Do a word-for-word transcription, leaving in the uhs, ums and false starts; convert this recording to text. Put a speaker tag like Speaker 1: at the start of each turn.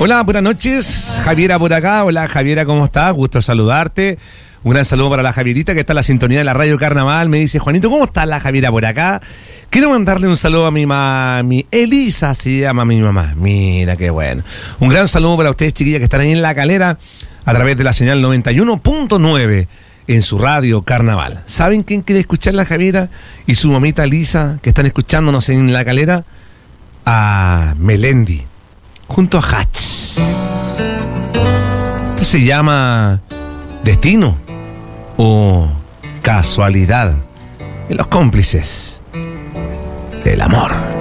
Speaker 1: Hola, buenas noches. Javiera por acá. Hola, Javiera, ¿cómo estás? Gusto saludarte. Un gran saludo para la Javierita que está en la sintonía de la Radio Carnaval. Me dice, Juanito, ¿cómo está la Javiera por acá? Quiero mandarle un saludo a mi mami. Elisa se llama mi mamá. Mira qué bueno. Un gran saludo para ustedes, chiquillas, que están ahí en La Calera a través de la señal noventa y uno punto nueve en su Radio Carnaval. ¿Saben quién quiere escuchar la Javiera y su mamita Elisa que están escuchándonos en La Calera? A Melendi junto a Hatch. Esto se llama Destino o Casualidad en Los Cómplices del Amor.